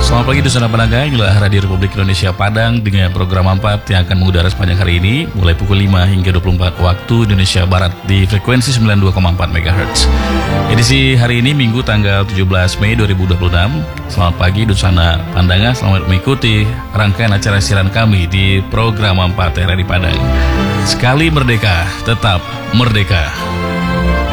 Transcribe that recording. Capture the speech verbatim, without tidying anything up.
Selamat pagi Dusana Padang, inilah Radio Republik Indonesia Padang dengan program empat yang akan mengudara sepanjang hari ini mulai pukul lima hingga dua puluh empat waktu Indonesia Barat di frekuensi sembilan puluh dua koma empat megahertz. Edisi hari ini Minggu tanggal tujuh belas Mei dua ribu dua puluh enam. Selamat pagi Dusana Pandangan, selamat mengikuti rangkaian acara siaran kami di program empat R R I Padang. Sekali merdeka, tetap merdeka.